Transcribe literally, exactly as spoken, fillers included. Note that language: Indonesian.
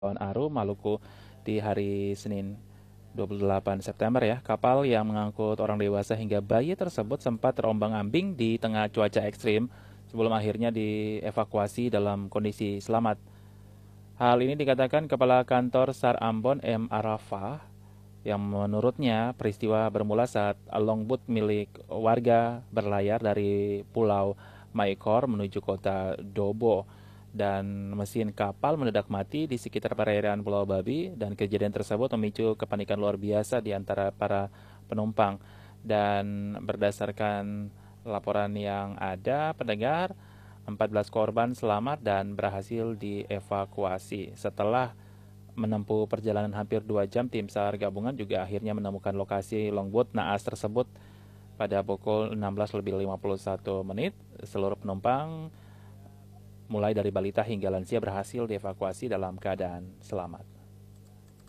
Kepulauan Aru, Maluku di hari Senin dua puluh delapan September ya. Kapal yang mengangkut orang dewasa hingga bayi tersebut sempat terombang-ambing di tengah cuaca ekstrim sebelum akhirnya dievakuasi dalam kondisi selamat. Hal ini dikatakan Kepala Kantor SAR Ambon M. Arafah yang menurutnya peristiwa bermula saat longboat milik warga berlayar dari Pulau Maikor menuju kota Dobo dan mesin kapal mendadak mati di sekitar perairan Pulau Babi, dan kejadian tersebut memicu kepanikan luar biasa di antara para penumpang. Dan berdasarkan laporan yang ada, pendengar, empat belas korban selamat dan berhasil dievakuasi. Setelah menempuh perjalanan hampir dua jam, tim SAR gabungan juga akhirnya menemukan lokasi longboat naas tersebut pada pukul enam belas lebih lima puluh satu menit. Seluruh penumpang mulai dari balita hingga lansia berhasil dievakuasi dalam keadaan selamat.